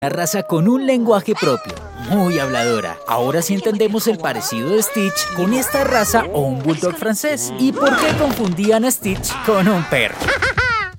Una raza con un lenguaje propio, muy habladora. Ahora sí entendemos el parecido de Stitch con esta raza o un bulldog francés. ¿Y por qué confundían a Stitch con un perro?